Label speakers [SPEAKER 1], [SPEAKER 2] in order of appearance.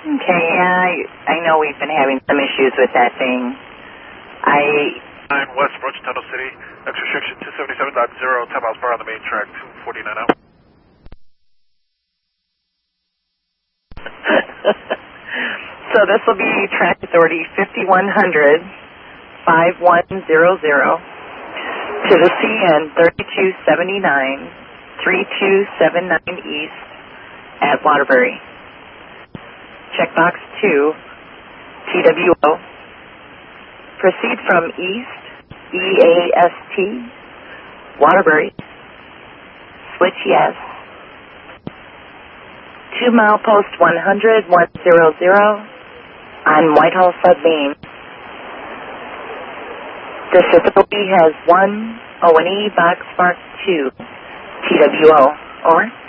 [SPEAKER 1] Okay, I know we've been having some issues with that thing.
[SPEAKER 2] 9 West approach Tunnel City, X restriction 277.0, 10 miles per hour on the main track, 249 out.
[SPEAKER 1] So this will be track authority 5100, 5100 to the CN 3279, 3279 East at Waterbury. Checkbox 2, TWO. Proceed from East, EAST, Waterbury. Switch yes. 2 milepost 100, 100 on Whitehall Submain. The facility has 1 O&E box mark 2, TWO. Over.